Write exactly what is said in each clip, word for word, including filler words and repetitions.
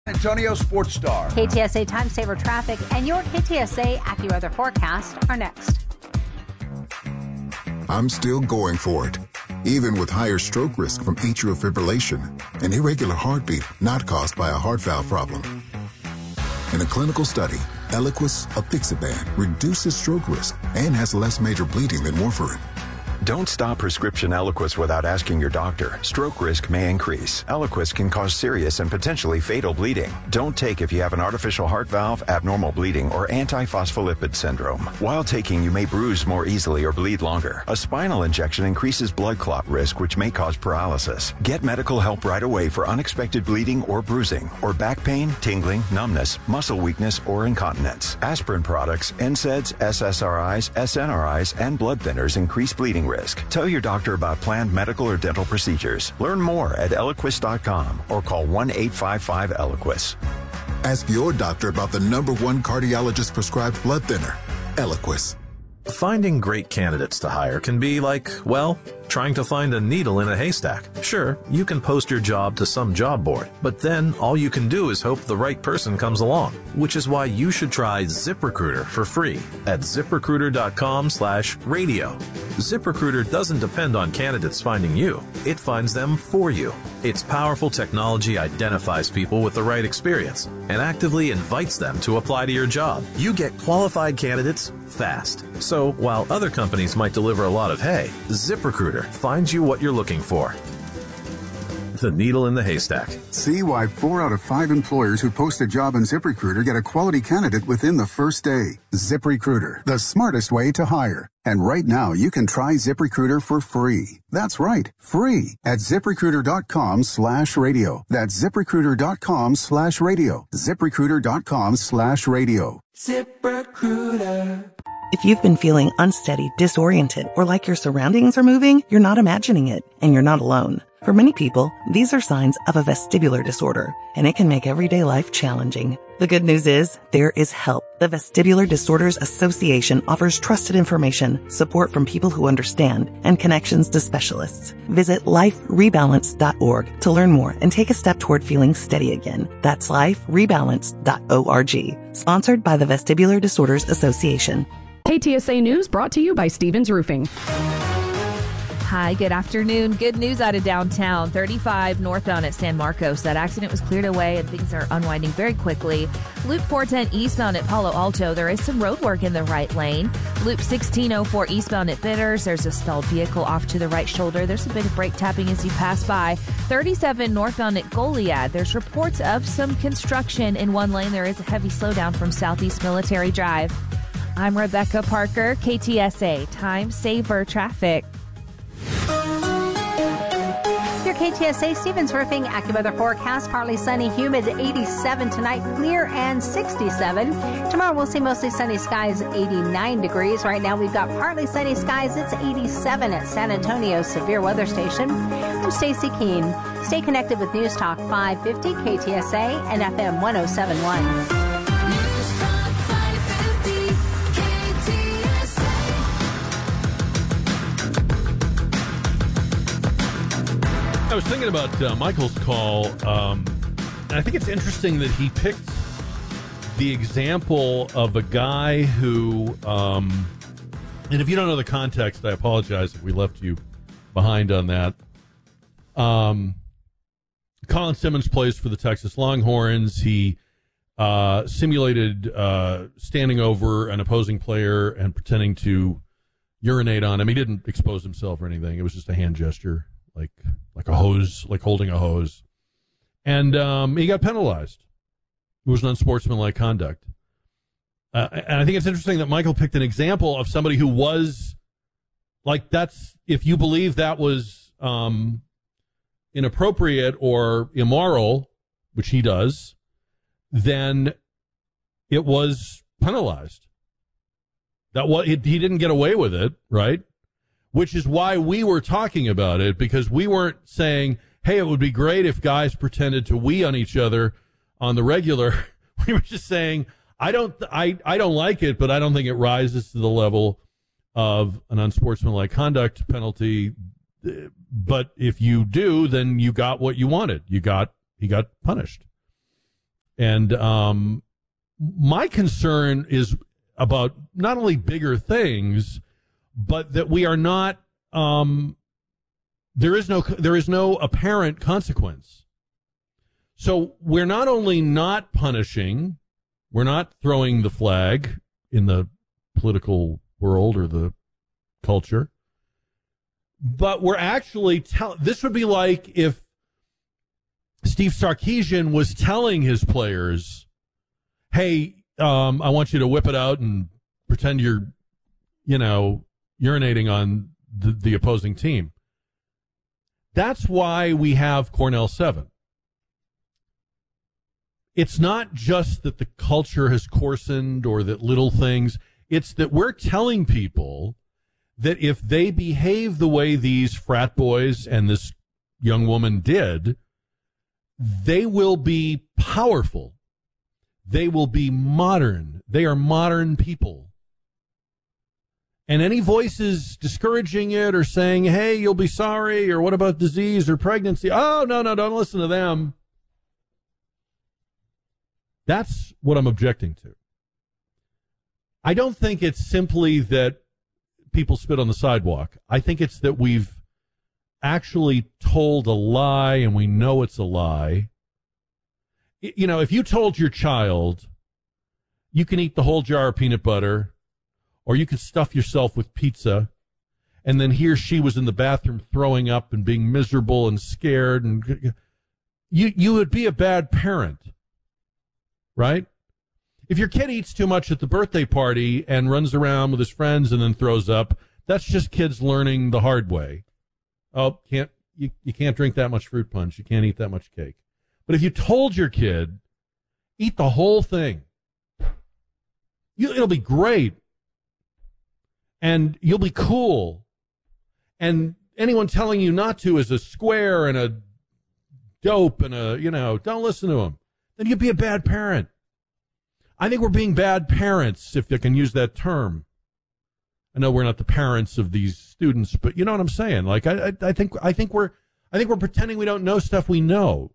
Antonio Sports Star. K T S A Time Saver Traffic and your K T S A AccuWeather forecast are next. I'm still going for it, even with higher stroke risk from atrial fibrillation, an irregular heartbeat not caused by a heart valve problem. In a clinical study, Eliquis, apixaban, reduces stroke risk and has less major bleeding than warfarin. Don't stop prescription Eliquis without asking your doctor. Stroke risk may increase. Eliquis can cause serious and potentially fatal bleeding. Don't take if you have an artificial heart valve, abnormal bleeding, or antiphospholipid syndrome. While taking, you may bruise more easily or bleed longer. A spinal injection increases blood clot risk, which may cause paralysis. Get medical help right away for unexpected bleeding or bruising, or back pain, tingling, numbness, muscle weakness, or incontinence. Aspirin products, N SAIDs, S S R Is, S N R Is, and blood thinners increase bleeding risk. Tell your doctor about planned medical or dental procedures. Learn more at Eliquis dot com or call one eight five five Eliquis. Ask your doctor about the number one cardiologist prescribed blood thinner, Eliquis. Finding great candidates to hire can be like, well, trying to find a needle in a haystack. Sure, you can post your job to some job board, but then all you can do is hope the right person comes along, which is why you should try ZipRecruiter for free at ZipRecruiter dot com slash radio. ZipRecruiter doesn't depend on candidates finding you. It finds them for you. Its powerful technology identifies people with the right experience and actively invites them to apply to your job. You get qualified candidates fast. So while other companies might deliver a lot of hay, ZipRecruiter finds you what you're looking for. The needle in the haystack. See why four out of five employers who post a job on ZipRecruiter get a quality candidate within the first day. ZipRecruiter, the smartest way to hire. And right now, you can try ZipRecruiter for free. That's right, free at ZipRecruiter dot com slash radio. That's ZipRecruiter dot com slash radio. ZipRecruiter dot com slash radio. ZipRecruiter. If you've been feeling unsteady, disoriented, or like your surroundings are moving, you're not imagining it, and you're not alone. For many people, these are signs of a vestibular disorder, and it can make everyday life challenging. The good news is, there is help. The Vestibular Disorders Association offers trusted information, support from people who understand, and connections to specialists. Visit life rebalance dot org to learn more and take a step toward feeling steady again. That's life rebalance dot org. Sponsored by the Vestibular Disorders Association. K T S A News brought to you by Stevens Roofing. Hi, good afternoon. Good news out of downtown. thirty-five northbound at San Marcos. That accident was cleared away and things are unwinding very quickly. Loop four ten eastbound at Palo Alto. There is some road work in the right lane. Loop sixteen oh four eastbound at Bitters. There's a stalled vehicle off to the right shoulder. There's a bit of brake tapping as you pass by. thirty-seven northbound at Goliad. There's reports of some construction in one lane. There is a heavy slowdown from Southeast Military Drive. I'm Rebecca Parker, K T S A Time Saver Traffic. Your K T S A Stevens Roofing AccuWeather forecast. Partly sunny, humid, eighty-seven tonight, clear and sixty-seven. Tomorrow we'll see mostly sunny skies, eighty-nine degrees. Right now we've got partly sunny skies. It's eighty-seven at San Antonio Severe Weather Station. I'm Stacy Keene. Stay connected with News Talk five fifty K T S A and F M one oh seven point one. I was thinking about uh, Michael's call, um, and I think it's interesting that he picked the example of a guy who, um, and if you don't know the context, I apologize if we left you behind on that. Um, Colin Simmons plays for the Texas Longhorns. He uh, simulated uh, standing over an opposing player and pretending to urinate on him. He didn't expose himself or anything. It was just a hand gesture. Like like a hose, like holding a hose. And um, he got penalized. It was unsportsmanlike conduct. Uh, and I think it's interesting that Michael picked an example of somebody who was, like, that's, if you believe that was um, inappropriate or immoral, which he does, then it was penalized. That was, he didn't get away with it, right? Which is why we were talking about it, because we weren't saying, hey, it would be great if guys pretended to wee on each other on the regular. We were just saying, I don't, I, I don't like it, but I don't think it rises to the level of an unsportsmanlike conduct penalty. But if you do, then you got what you wanted. You got, he got punished. And um, my concern is about not only bigger things, but that we are not. Um, there is no there is no apparent consequence. So we're not only not punishing, we're not throwing the flag in the political world or the culture, but we're actually tell. This would be like if Steve Sarkisian was telling his players, hey, um, I want you to whip it out and pretend you're, you know, urinating on the, the opposing team. That's why we have Cornell seven. It's not just that the culture has coarsened or that little things. It's that we're telling people that if they behave the way these frat boys and this young woman did, they will be powerful. They will be modern. They are modern people. And any voices discouraging it or saying, hey, you'll be sorry, or what about disease or pregnancy? Oh, no, no, don't listen to them. That's what I'm objecting to. I don't think it's simply that people spit on the sidewalk. I think it's that we've actually told a lie and we know it's a lie. You know, if you told your child you can eat the whole jar of peanut butter or you can stuff yourself with pizza, and then he or she was in the bathroom throwing up and being miserable and scared, and you you would be a bad parent, right? If your kid eats too much at the birthday party and runs around with his friends and then throws up, that's just kids learning the hard way. Oh, can't you, you can't drink that much fruit punch. You can't eat that much cake. But if you told your kid, eat the whole thing, you, it'll be great. And you'll be cool. And anyone telling you not to is a square and a dope and a, you know, don't listen to them. Then you'd be a bad parent. I think we're being bad parents, if I can use that term. I know we're not the parents of these students, but you know what I'm saying? Like, I, I, I think, I think we're, I think we're pretending we don't know stuff we know.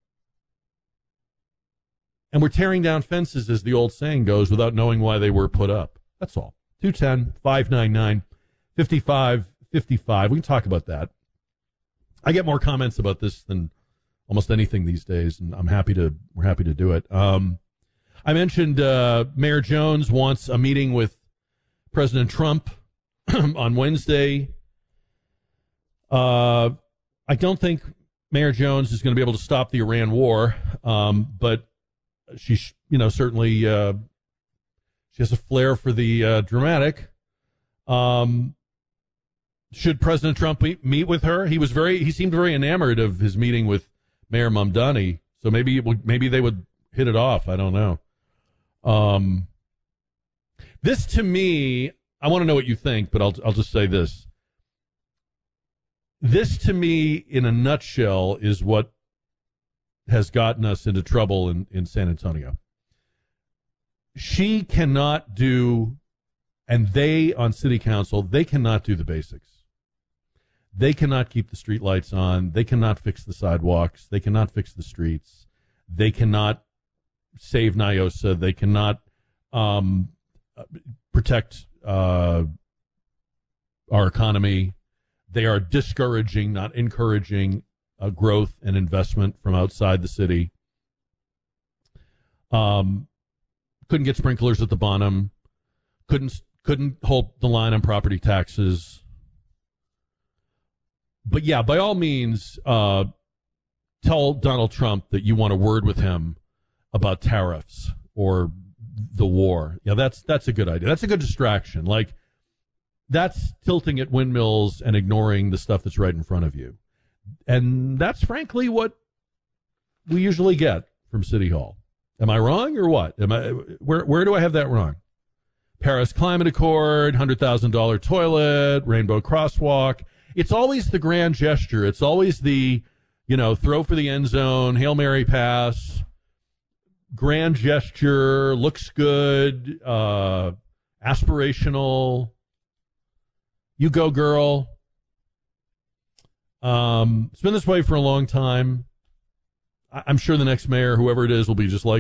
And we're tearing down fences, as the old saying goes, without knowing why they were put up. That's all. two one zero, five nine nine, five five five five. We can talk about that. I get more comments about this than almost anything these days, and I'm happy to, we're happy to do it. Um, I mentioned uh, Mayor Jones wants a meeting with President Trump on Wednesday. Uh, I don't think Mayor Jones is going to be able to stop the Iran war, um, but she, you know, certainly uh, she has a flair for the uh, dramatic. Um, should President Trump meet with her? He was very, he seemed very enamored of his meeting with Mayor Mamdani, so maybe it would, maybe they would hit it off. I don't know. Um, this to me, I want to know what you think, but I'll I'll just say this. This to me, in a nutshell, is what has gotten us into trouble in, in San Antonio. She cannot do, and they on city council, they cannot do the basics. They cannot keep the street lights on. They cannot fix the sidewalks. They cannot fix the streets. They cannot save Nyosa. They cannot um, protect uh, our economy. They are discouraging, not encouraging, uh, growth and investment from outside the city. Um, couldn't get sprinklers at the bottom. Couldn't couldn't hold the line on property taxes. But yeah, by all means, uh, tell Donald Trump that you want a word with him about tariffs or the war. Yeah, that's that's a good idea. That's a good distraction. Like, that's tilting at windmills and ignoring the stuff that's right in front of you. And that's frankly what we usually get from City Hall. Am I wrong or what? Am I where where do I have that wrong? Paris Climate Accord, one hundred thousand dollars toilet, rainbow crosswalk. It's always the grand gesture. It's always the, you know, throw for the end zone, Hail Mary pass, grand gesture, looks good, uh, aspirational. You go, girl. Um, it's been this way for a long time. I- I'm sure the next mayor, whoever it is, will be just like